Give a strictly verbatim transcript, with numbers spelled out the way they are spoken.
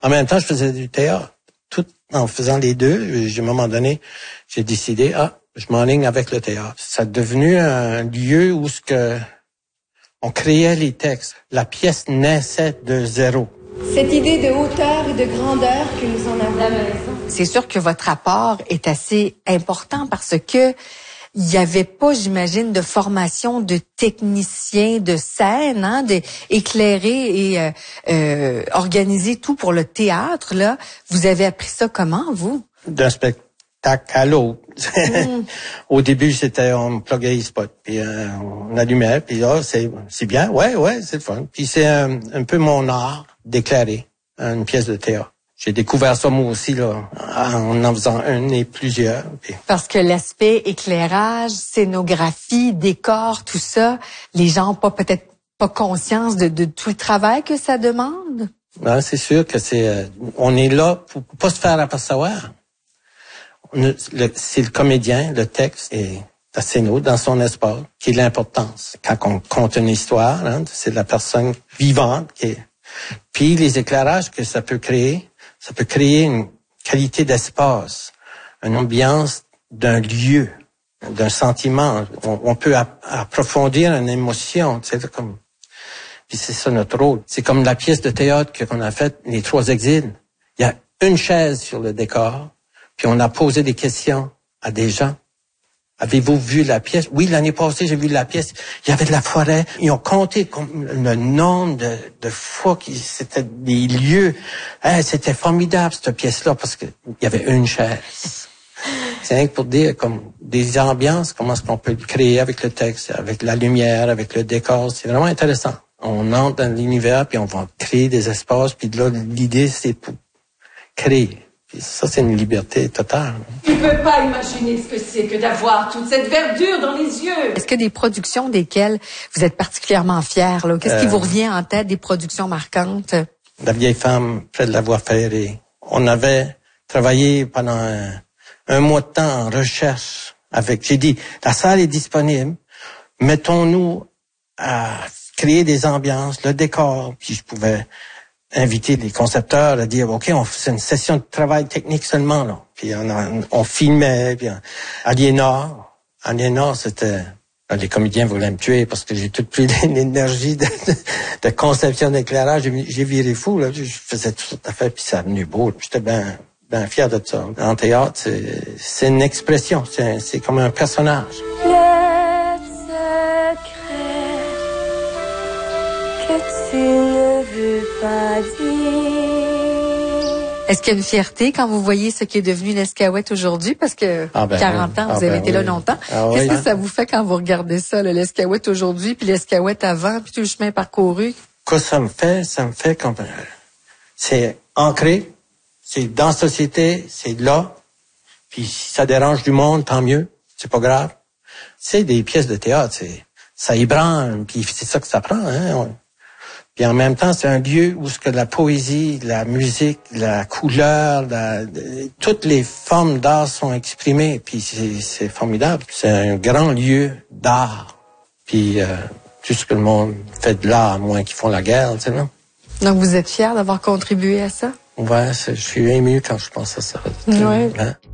En même temps, je faisais du théâtre. Tout en faisant les deux, à un moment donné, j'ai décidé, ah, je m'enligne avec le théâtre. Ça a devenu un lieu où ce que on créait les textes. La pièce naissait de zéro. Cette idée de hauteur et de grandeur que nous en avons à la maison. C'est sûr que votre apport est assez important parce que il n'y avait pas, j'imagine, de formation de technicien de scène, hein, d'éclairer et euh, euh, organiser tout pour le théâtre. Là, vous avez appris ça comment, vous? D'un spectacle à l'autre. Mm. Au début, c'était on pluguait les spots, puis euh, on allumait, puis là, c'est c'est bien, ouais, ouais, c'est le fun. Puis c'est un, un peu mon art d'éclairer une pièce de théâtre. J'ai découvert ça moi aussi là, en en faisant une et plusieurs. Puis... Parce que l'aspect éclairage, scénographie, décor, tout ça, les gens n'ont pas peut-être pas conscience de, de tout le travail que ça demande. Ben, c'est sûr que c'est, euh, on est là pour pas se faire apercevoir. Le, c'est le comédien, le texte et la scéno dans son espace qui est l'importance. Quand on compte une histoire, hein, c'est la personne vivante qui est. Puis les éclairages que ça peut créer, ça peut créer une qualité d'espace, une ambiance d'un lieu, d'un sentiment. On, on peut ap- approfondir une émotion, tu sais, comme. Puis c'est ça notre rôle. C'est comme la pièce de théâtre qu'on a faite, Les Trois Exils. Il y a une chaise sur le décor. Puis on a posé des questions à des gens. Avez-vous vu la pièce? Oui, l'année passée, j'ai vu la pièce. Il y avait de la forêt. Ils ont compté le nombre de, de fois que c'était des lieux. Hey, c'était formidable, cette pièce-là, parce que il y avait une chaise. C'est rien que pour dire comme des ambiances, comment est-ce qu'on peut le créer avec le texte, avec la lumière, avec le décor. C'est vraiment intéressant. On entre dans l'univers, puis on va créer des espaces. Puis là, l'idée, c'est pour créer. Ça, c'est une liberté totale. Tu peux pas imaginer ce que c'est que d'avoir toute cette verdure dans les yeux. Est-ce que des productions desquelles vous êtes particulièrement fiers, là? Qu'est-ce euh, qui vous revient en tête, des productions marquantes? La vieille femme près de la voie ferrée. On avait travaillé pendant un, un mois de temps en recherche avec, j'ai dit, la salle est disponible. Mettons-nous à créer des ambiances, le décor, puis je pouvais inviter les concepteurs à dire, OK, on fait une session de travail technique seulement, là. Puis on, a, on filmait, puis Aliénor, Aliénor, c'était, les comédiens voulaient me tuer parce que j'ai tout pris l'énergie de, de, de conception d'éclairage. J'ai, j'ai viré fou, là. Je faisais tout ça, fait, puis ça a venu beau. J'étais bien, bien fier de ça. En théâtre, c'est, c'est une expression, c'est, c'est comme un personnage. Le secret que tu ne veux pas dire. Est-ce qu'il y a une fierté quand vous voyez ce qui est devenu l'Escaouette aujourd'hui? Parce que ah ben, quarante ans, ah vous avez ben été oui. là longtemps. Ah Qu'est-ce oui, que hein? ça vous fait quand vous regardez ça, là, l'Escaouette aujourd'hui, puis l'Escaouette avant, puis tout le chemin parcouru? Quoi ça me fait? Ça me fait comme... C'est ancré, c'est dans la société, c'est là. Puis si ça dérange du monde, tant mieux, c'est pas grave. C'est des pièces de théâtre, c'est ça ébranle, puis c'est ça que ça prend, hein. On... Puis en même temps, c'est un lieu où ce que la poésie, la musique, la couleur, la, toutes les formes d'art sont exprimées. Puis c'est, c'est formidable. C'est un grand lieu d'art. Puis euh, tout ce que le monde fait de l'art, à moins qu'ils font la guerre, tu sais, non? Donc vous êtes fier d'avoir contribué à ça? Ouais, je suis ému quand je pense à ça. Ouais. Hein?